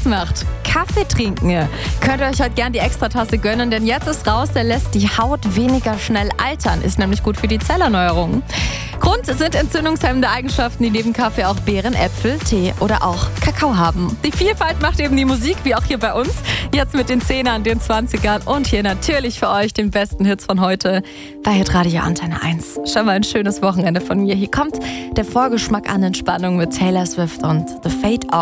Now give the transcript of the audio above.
Spaß macht. Kaffee trinken. Könnt ihr euch heute gern die Extratasse gönnen, denn jetzt ist raus, der lässt die Haut weniger schnell altern. Ist nämlich gut für die Zellerneuerung. Grund sind entzündungshemmende Eigenschaften, die neben Kaffee auch Beeren, Äpfel, Tee oder auch Kakao haben. Die Vielfalt macht eben die Musik, wie auch hier bei uns. Jetzt mit den 10ern, den 20ern und hier natürlich für euch den besten Hits von heute bei Hitradio Antenne 1. Schon mal ein schönes Wochenende von mir. Hier kommt der Vorgeschmack an Entspannung mit Taylor Swift und The Fade Out.